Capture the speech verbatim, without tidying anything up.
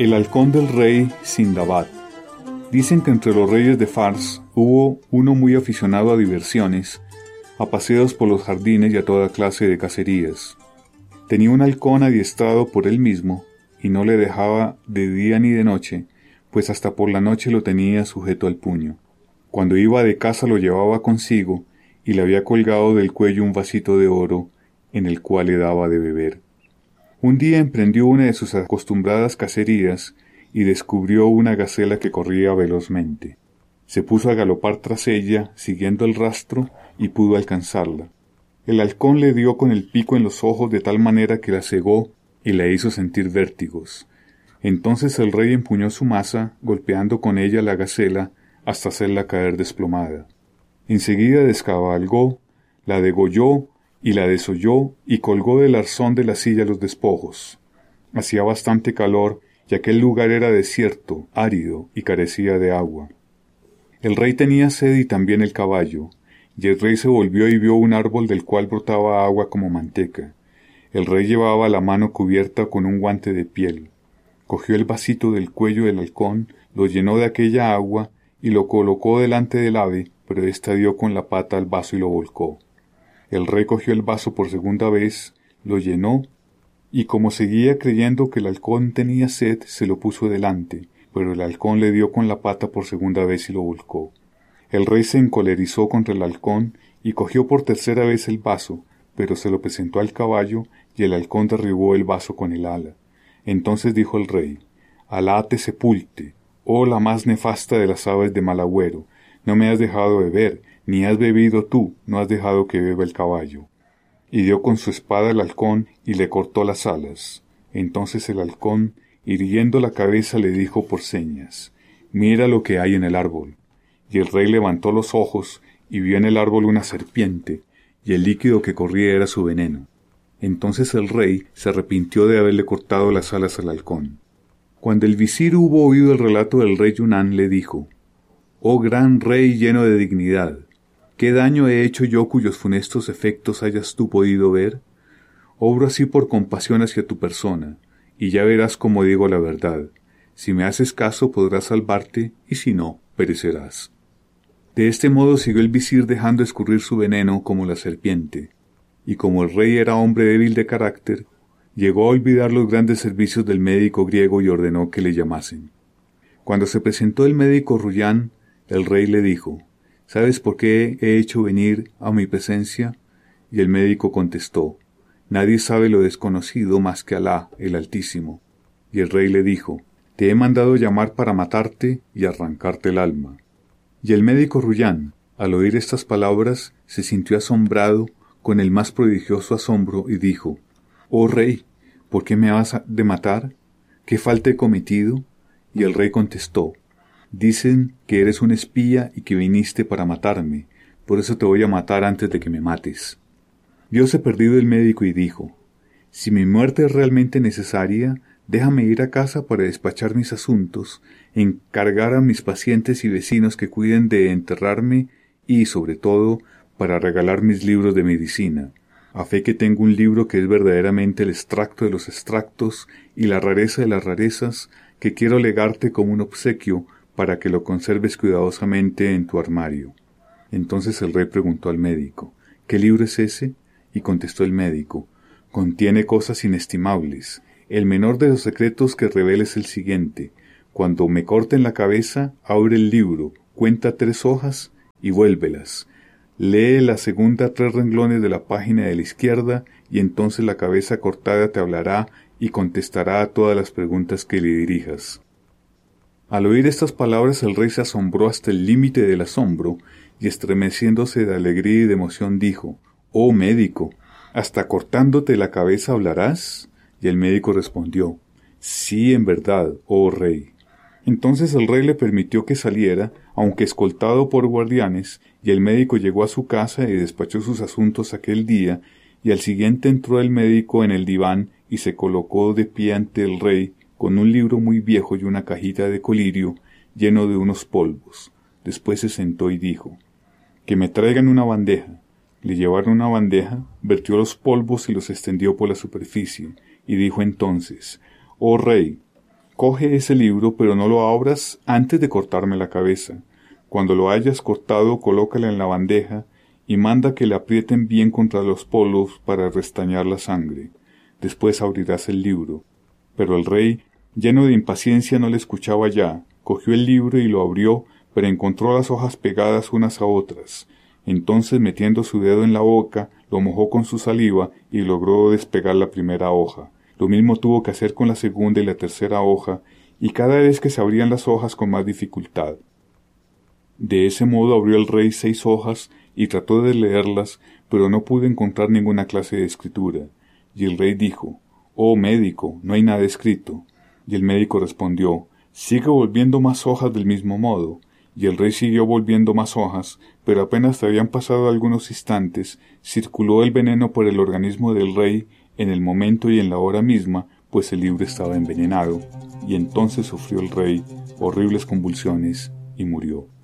El halcón del rey Sindabad. Dicen que entre los reyes de Fars hubo uno muy aficionado a diversiones, a paseos por los jardines y a toda clase de cacerías. Tenía un halcón adiestrado por él mismo, y no le dejaba de día ni de noche, pues hasta por la noche lo tenía sujeto al puño. Cuando iba de caza lo llevaba consigo, y le había colgado del cuello un vasito de oro, en el cual le daba de beber. Un día emprendió una de sus acostumbradas cacerías, y descubrió una gacela que corría velozmente. Se puso a galopar tras ella, siguiendo el rastro, y pudo alcanzarla. El halcón le dio con el pico en los ojos de tal manera que la cegó y la hizo sentir vértigos. Entonces el rey empuñó su maza, golpeando con ella la gacela hasta hacerla caer desplomada. Enseguida descabalgó, la degolló y la desolló y colgó del arzón de la silla los despojos. Hacía bastante calor y aquel lugar era desierto, árido y carecía de agua. El rey tenía sed y también el caballo, y el rey se volvió y vio un árbol del cual brotaba agua como manteca. El rey llevaba la mano cubierta con un guante de piel. Cogió el vasito del cuello del halcón, lo llenó de aquella agua y lo colocó delante del ave, pero ésta dio con la pata al vaso y lo volcó. El rey cogió el vaso por segunda vez, lo llenó, y como seguía creyendo que el halcón tenía sed, se lo puso delante, pero el halcón le dio con la pata por segunda vez y lo volcó. El rey se encolerizó contra el halcón y cogió por tercera vez el vaso, pero se lo presentó al caballo y el halcón derribó el vaso con el ala. Entonces dijo el rey: «Alá te sepulte, oh la más nefasta de las aves de mal agüero, no me has dejado beber, ni has bebido tú, no has dejado que beba el caballo». Y dio con su espada al halcón y le cortó las alas. Entonces el halcón, irguiendo la cabeza, le dijo por señas: «Mira lo que hay en el árbol». Y el rey levantó los ojos y vio en el árbol una serpiente, y el líquido que corría era su veneno. Entonces el rey se arrepintió de haberle cortado las alas al halcón. Cuando el visir hubo oído el relato del rey Yunán, le dijo: «Oh gran rey lleno de dignidad, ¿qué daño he hecho yo cuyos funestos efectos hayas tú podido ver? Obro así por compasión hacia tu persona, y ya verás cómo digo la verdad. Si me haces caso podrás salvarte, y si no, perecerás». De este modo siguió el visir dejando escurrir su veneno como la serpiente, y como el rey era hombre débil de carácter, llegó a olvidar los grandes servicios del médico griego y ordenó que le llamasen. Cuando se presentó el médico Ruyán, el rey le dijo: «¿Sabes por qué he hecho venir a mi presencia?» Y el médico contestó: «Nadie sabe lo desconocido más que Alá, el Altísimo». Y el rey le dijo: «Te he mandado llamar para matarte y arrancarte el alma». Y el médico Ruyán, al oír estas palabras, se sintió asombrado con el más prodigioso asombro y dijo: «Oh rey, ¿por qué me vas de matar? ¿Qué falta he cometido?» Y el rey contestó: «Dicen que eres un espía y que viniste para matarme, por eso te voy a matar antes de que me mates». Vióse perdido el médico y dijo: «Si mi muerte es realmente necesaria, déjame ir a casa para despachar mis asuntos, encargar a mis pacientes y vecinos que cuiden de enterrarme y, sobre todo, para regalar mis libros de medicina, a fe que tengo un libro que es verdaderamente el extracto de los extractos y la rareza de las rarezas, que quiero legarte como un obsequio para que lo conserves cuidadosamente en tu armario». Entonces el rey preguntó al médico: «¿Qué libro es ese?». Y contestó el médico: «Contiene cosas inestimables. El menor de los secretos que revela es el siguiente: cuando me corten la cabeza, abre el libro, cuenta tres hojas y vuélvelas. Lee la segunda tres renglones de la página de la izquierda y entonces la cabeza cortada te hablará y contestará a todas las preguntas que le dirijas». Al oír estas palabras el rey se asombró hasta el límite del asombro y estremeciéndose de alegría y de emoción dijo: «Oh médico, ¿hasta cortándote la cabeza hablarás?». Y el médico respondió: «Sí, en verdad, oh rey». Entonces el rey le permitió que saliera, aunque escoltado por guardianes, y el médico llegó a su casa y despachó sus asuntos aquel día, y al siguiente entró el médico en el diván y se colocó de pie ante el rey con un libro muy viejo y una cajita de colirio lleno de unos polvos. Después se sentó y dijo: «Que me traigan una bandeja». Le llevaron una bandeja, vertió los polvos y los extendió por la superficie, y dijo entonces: «Oh rey, coge ese libro, pero no lo abras antes de cortarme la cabeza. Cuando lo hayas cortado, colócala en la bandeja y manda que le aprieten bien contra los polos para restañar la sangre. Después abrirás el libro. Pero el rey, lleno de impaciencia, no le escuchaba ya. Cogió el libro y lo abrió, pero encontró las hojas pegadas unas a otras. Entonces, metiendo su dedo en la boca, lo mojó con su saliva y logró despegar la primera hoja. Lo mismo tuvo que hacer con la segunda y la tercera hoja, y cada vez que se abrían las hojas con más dificultad. De ese modo abrió el rey seis hojas y trató de leerlas, pero no pudo encontrar ninguna clase de escritura. Y el rey dijo: «Oh médico, no hay nada escrito». Y el médico respondió: «Sigue volviendo más hojas del mismo modo». Y el rey siguió volviendo más hojas, pero apenas habían pasado algunos instantes, circuló el veneno por el organismo del rey en el momento y en la hora misma, pues el libro estaba envenenado, y entonces sufrió el rey horribles convulsiones y murió.